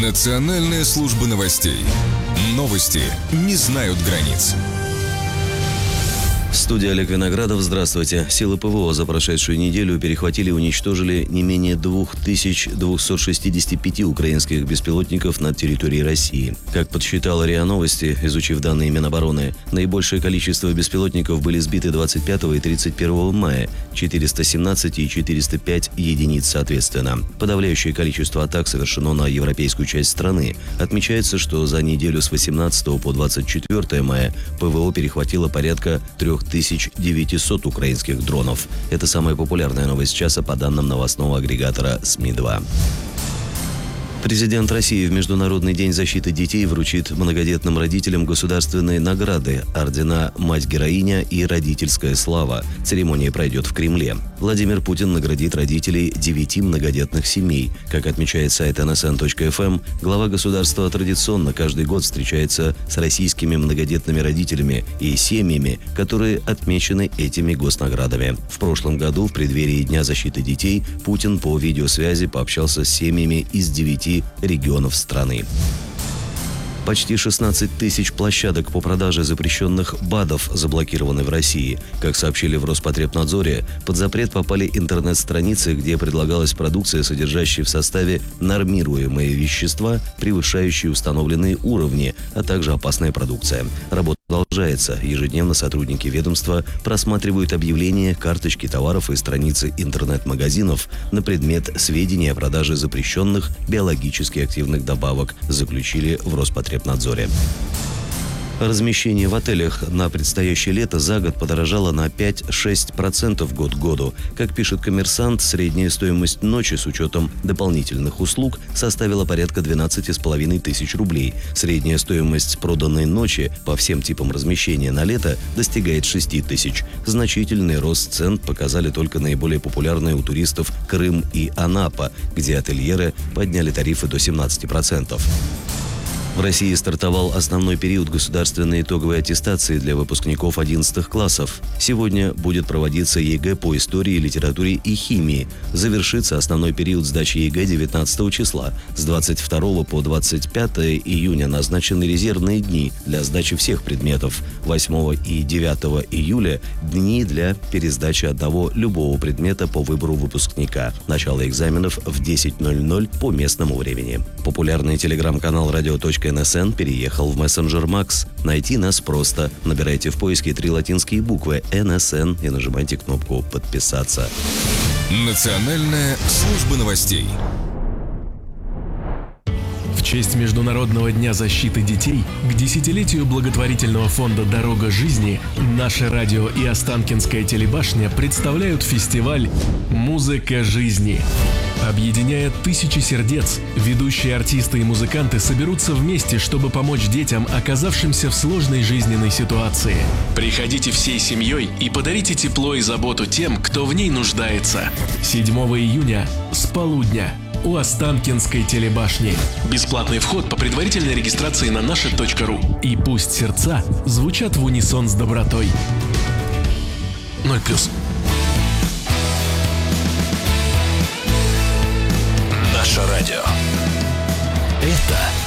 Национальная служба новостей. Новости не знают границ. Студия Олег Виноградов. Здравствуйте. Силы ПВО за прошедшую неделю перехватили и уничтожили не менее 2265 украинских беспилотников над территорией России. Как подсчитала РИА Новости, изучив данные Минобороны, наибольшее количество беспилотников были сбиты 25 и 31 мая, 417 и 405 единиц соответственно. Подавляющее количество атак совершено на европейскую часть страны. Отмечается, что за неделю с 18 по 24 мая ПВО перехватило порядка 3900 украинских дронов. Это самая популярная новость часа по данным новостного агрегатора СМИ-2. Президент России в Международный день защиты детей вручит многодетным родителям государственные награды, ордена «Мать-героиня» и «Родительская слава». Церемония пройдет в Кремле. Владимир Путин наградит родителей 9 многодетных семей. Как отмечает сайт nsn.fm, глава государства традиционно каждый год встречается с российскими многодетными родителями и семьями, которые отмечены этими госнаградами. В прошлом году, в преддверии Дня защиты детей, Путин по видеосвязи пообщался с семьями из 9 регионов страны. Почти 16 тысяч площадок по продаже запрещенных БАДов заблокированы в России. Как сообщили в Роспотребнадзоре, под запрет попали интернет-страницы, где предлагалась продукция, содержащая в составе нормируемые вещества, превышающие установленные уровни, а также опасная продукция. Работа продолжается. Ежедневно сотрудники ведомства просматривают объявления, карточки товаров и страницы интернет-магазинов на предмет сведений о продаже запрещенных биологически активных добавок, заключили в Роспотребнадзоре. Размещение в отелях на предстоящее лето за год подорожало на 5-6% год к году. Как пишет «Коммерсант», средняя стоимость ночи с учетом дополнительных услуг составила порядка 12,5 тысяч рублей. Средняя стоимость проданной ночи по всем типам размещения на лето достигает 6 тысяч. Значительный рост цен показали только наиболее популярные у туристов Крым и Анапа, где ательеры подняли тарифы до 17%. В России стартовал основной период государственной итоговой аттестации для выпускников 11 классов. Сегодня будет проводиться ЕГЭ по истории, литературе и химии. Завершится основной период сдачи ЕГЭ 19 числа. С 22 по 25 июня назначены резервные дни для сдачи всех предметов. 8 и 9 июля – дни для пересдачи одного любого предмета по выбору выпускника. Начало экзаменов в 10:00 по местному времени. Популярный телеграм-канал «Радио.НСН» переехал в мессенджер Макс. Найти нас просто. Набирайте в поиске 3 латинские буквы «НСН» и нажимайте кнопку «Подписаться». Национальная служба новостей. В честь Международного дня защиты детей к десятилетию благотворительного фонда «Дорога жизни» наше радио и Останкинская телебашня представляют фестиваль «Музыка жизни». Объединяя тысячи сердец, ведущие артисты и музыканты соберутся вместе, чтобы помочь детям, оказавшимся в сложной жизненной ситуации. Приходите всей семьей и подарите тепло и заботу тем, кто в ней нуждается. 7 июня с полудня у Останкинской телебашни. Бесплатный вход по предварительной регистрации на наше.ру. И пусть сердца звучат в унисон с добротой. 0+. Наше радио. Это